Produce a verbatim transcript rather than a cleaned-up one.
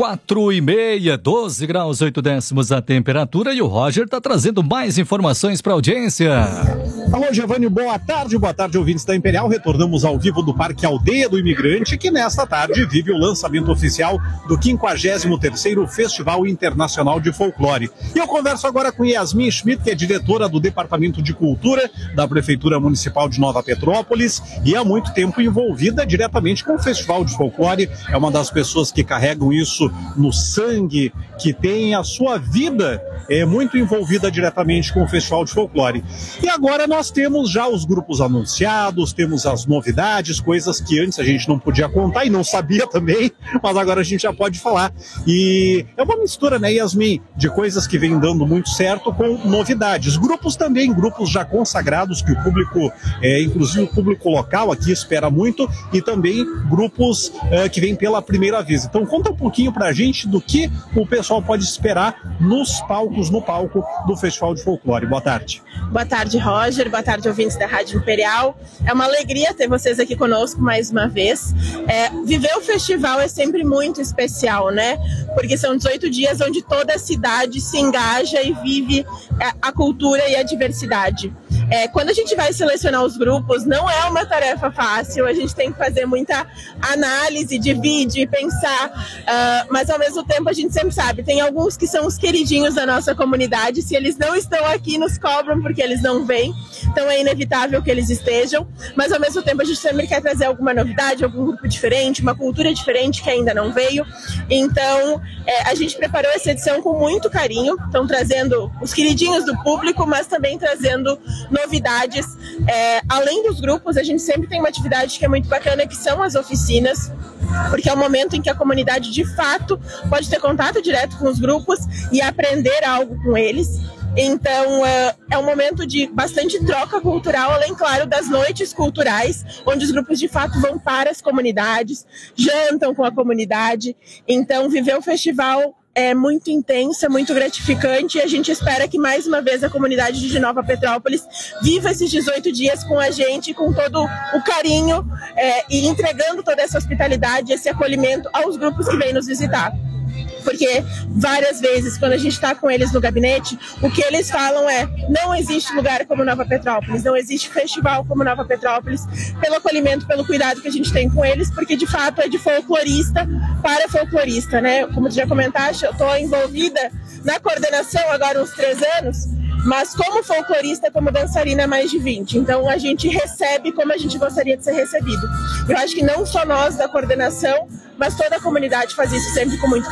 Quatro e meia, doze graus, oito décimos a temperatura, e o Roger está trazendo mais informações para a audiência. Alô, Giovanni, boa tarde, boa tarde, ouvintes da Imperial. Retornamos ao vivo do Parque Aldeia do Imigrante, que nesta tarde vive o lançamento oficial do quinquagésimo terceiro Festival Internacional de Folclore. E eu converso agora com Yasmin Schmidt, que é diretora do Departamento de Cultura da Prefeitura Municipal de Nova Petrópolis e há muito tempo envolvida diretamente com o Festival de Folclore. É uma das pessoas que carregam isso no sangue, que tem a sua vida é muito envolvida diretamente com o Festival de Folclore. E agora nós temos já os grupos anunciados, temos as novidades, coisas que antes a gente não podia contar e não sabia também, mas agora a gente já pode falar. E é uma mistura, né, Yasmin, de coisas que vem dando muito certo com novidades. Grupos também, grupos já consagrados que o público, é, inclusive o público local aqui espera muito, e também grupos é, que vêm pela primeira vez. Então conta um pouquinho pra gente do que o pessoal pode esperar nos palcos, no palco do Festival de Folclore. Boa tarde. Boa tarde, Roger. Boa tarde, ouvintes da Rádio Imperial. É uma alegria ter vocês aqui conosco mais uma vez. É, viver o festival é sempre muito especial, né? Porque são dezoito dias onde toda a cidade se engaja e vive a cultura e a diversidade. É, quando a gente vai selecionar os grupos, não é uma tarefa fácil, a gente tem que fazer muita análise de vídeo e pensar, uh, mas ao mesmo tempo a gente sempre sabe, tem alguns que são os queridinhos da nossa comunidade, se eles não estão aqui, nos cobram porque eles não vêm, então é inevitável que eles estejam, mas ao mesmo tempo a gente sempre quer trazer alguma novidade, algum grupo diferente, uma cultura diferente que ainda não veio, então é, a gente preparou essa edição com muito carinho, estão trazendo os queridinhos do público, mas também trazendo novidades. É, além dos grupos, a gente sempre tem uma atividade que é muito bacana, que são as oficinas, porque é o momento em que a comunidade de fato pode ter contato direto com os grupos e aprender algo com eles. Então é, é um momento de bastante troca cultural, além, claro, das noites culturais, onde os grupos de fato vão para as comunidades, jantam com a comunidade. Então viver o festival é muito intensa, muito gratificante, e a gente espera que mais uma vez a comunidade de Nova Petrópolis viva esses dezoito dias com a gente, com todo o carinho é, e entregando toda essa hospitalidade, esse acolhimento aos grupos que vêm nos visitar. Porque várias vezes, quando a gente está com eles no gabinete, o que eles falam é: não existe lugar como Nova Petrópolis, não existe festival como Nova Petrópolis, pelo acolhimento, pelo cuidado que a gente tem com eles, porque de fato é de folclorista para folclorista, né? Como tu já comentaste, eu estou envolvida na coordenação agora há uns três anos, mas como folclorista, como dançarina há mais de vinte. Então a gente recebe como a gente gostaria de ser recebido. Eu acho que não só nós da coordenação, mas toda a comunidade faz isso sempre com muito